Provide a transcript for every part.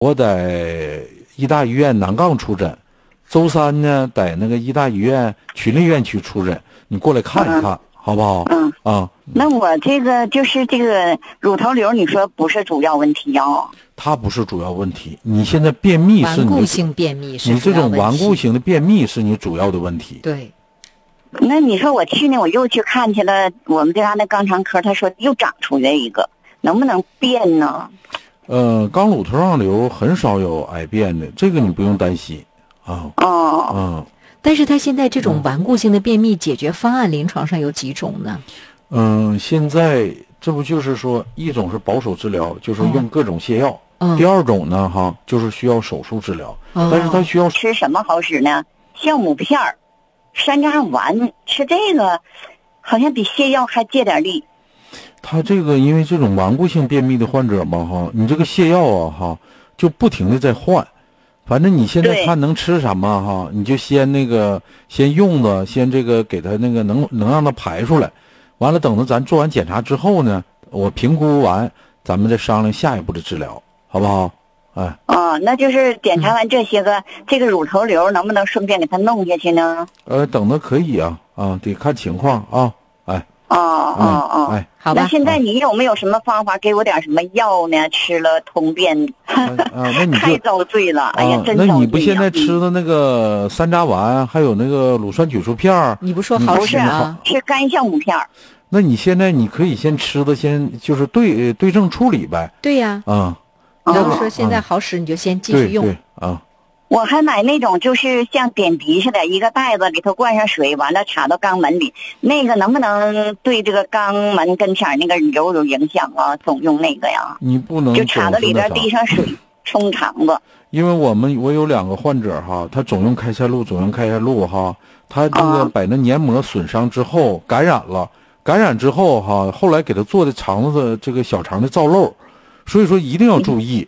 我在医大医院南岗出诊，周三呢在那个医大医院群力院区出诊，你过来看一看，好不好？ 那我这个就是这个乳头瘤，你说不是主要问题哦？ 它不是主要问题，你现在便秘是顽固性便秘是你这种顽固性的便秘是你主要的问题。 对。 那你说我去年我又去看去了，我们这嘎那肛肠科，他说又长出来一个，能不能变呢？ 肛乳头上瘤很少有癌变的，这个你不用担心啊。 但是他现在这种顽固性的便秘解决方案临床上有几种呢？ 现在这不就是说，一种是保守治疗，就是用各种泻药。第二种呢，就是需要手术治疗。但是他需要吃什么好使呢？酵母片儿、山楂丸，吃这个好像比泻药还借点力。 他这个因为这种顽固性便秘的患者嘛，你这个泻药啊，就不停的在换。反正你现在看能吃什么你就先用的，先这个给他那个能让他排出来，完了等着咱做完检查之后呢，我评估完，咱们再商量下一步的治疗，好不好？ 那就是检查完这些个，这个乳头瘤能不能顺便给他弄下去呢？ 等着可以啊，得看情况啊， 好吧。 那现在你有没有什么方法给我点什么药呢？吃了通便， 那你太遭罪了！哎呀，真遭罪。 那你不现在吃的那个山楂丸，还有那个乳酸菌素片， 你不说好使啊？ 吃干酵母片。 那你现在你可以先吃的，先就是对症处理呗。 对呀。要不说现在好使，你就先继续用。 对我还买那种就是像点滴似的，一个袋子里头灌上水，完了插到肛门里，那个能不能对这个肛门跟前那个瘤有影响啊？总用那个呀？ 你不能就插到里边滴上水冲肠子。 因为我有2个患者他总用开塞露他这个把那黏膜损伤之后感染之后后来给他做的肠子的这个小肠的造瘘，所以说一定要注意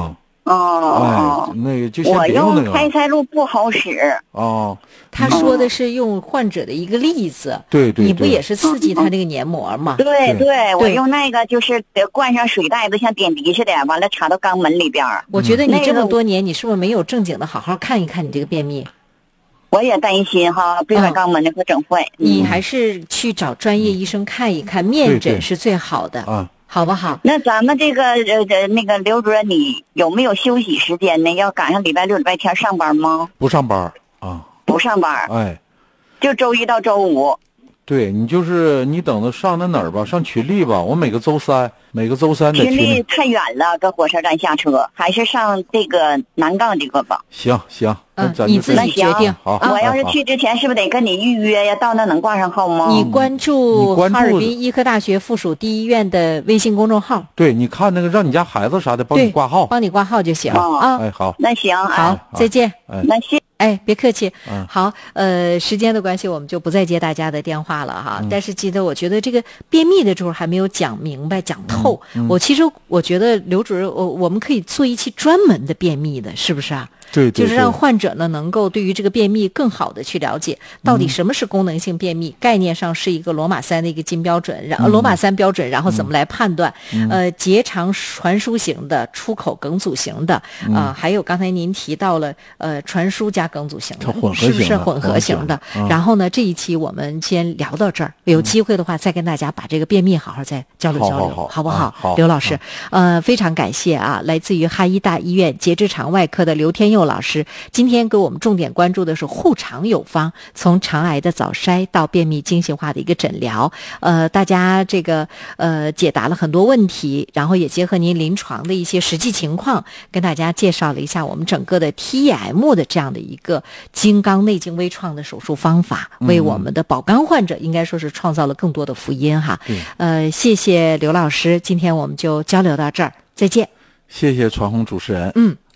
那个就先别用那个。 我用开塞露不好使。 他说的是用患者的一个例子。 对， 你不也是刺激他这个黏膜吗？ 对，我用那个就是得灌上水袋子，像点滴似的，完了插到肛门里边。 我觉得你这么多年，你是不是没有正经的好好看一看你这个便秘？ 我也担心别把肛门那个整坏。 你还是去找专业医生看一看，面诊是最好的。好不好？ 那咱们这个那个刘主任，你有没有休息时间呢？要赶上礼拜六、礼拜天上班吗？ 不上班不上班。就周一到周五。 对，你就是你等着上哪儿吧，上群力吧。我每个周三在群力太远了，搁火车站下车，还是上这个南岗这个吧。 行， 你自己决定。 好， 我要是去之前是不是得跟你预约呀？到那能挂上号吗？ 你关注哈尔滨医科大学附属第一医院的微信公众号。 对，你看那个让你家孩子啥的帮你挂号， 帮你挂号就行好， 那行好，再见。 那谢。 别客气。好，时间的关系，我们就不再接大家的电话了哈。但是我觉得这个便秘的时候还没有讲明白、讲透。我觉得刘主任，我们可以做一期专门的便秘的，是不是啊？ 对， 就是让患者呢能够对于这个便秘更好的去了解，到底什么是功能性便秘，概念上是一个罗马3的一个金标准，然后罗马3标准，然后怎么来判断？结肠传输型的、出口梗阻型的还有刚才您提到了传输加梗阻型的，是不是混合型的？然后呢，这一期我们先聊到这儿，有机会的话再跟大家把这个便秘好好再交流交流，好不好？ 好， 刘老师，非常感谢来自于哈医大医院结直肠外科的刘天佑老师，今天给我们重点关注的是护肠有方，从肠癌的早筛到便秘精细化的一个诊疗，大家这个解答了很多问题，然后也结合您临床的一些实际情况，跟大家介绍了一下我们整个的 TEM 的这样的一个精肛内镜微创的手术方法，为我们的保肛患者应该说是创造了更多的福音哈。谢谢刘老师，今天我们就交流到这儿，再见。 谢谢传红主持人。